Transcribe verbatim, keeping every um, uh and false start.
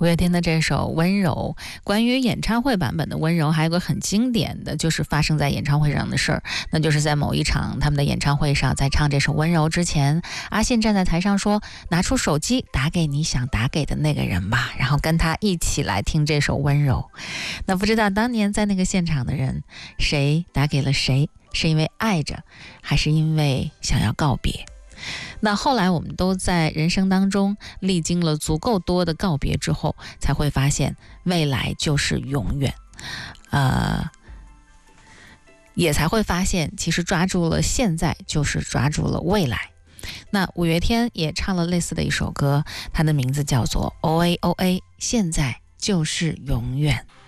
五月天的这首《温柔》，关于演唱会版本的《温柔》，还有个很经典的，就是发生在演唱会上的事儿。那就是在某一场他们的演唱会上，在唱这首《温柔》之前，阿信站在台上说：“拿出手机，打给你想打给的那个人吧。”然后跟他一起来听这首《温柔》。那不知道当年在那个现场的人，谁打给了谁？是因为爱着，还是因为想要告别？那后来我们都在人生当中历经了足够多的告别之后，才会发现未来就是永远，呃，也才会发现其实抓住了现在就是抓住了未来。那五月天也唱了类似的一首歌，它的名字叫做 O A O A， 现在就是永远。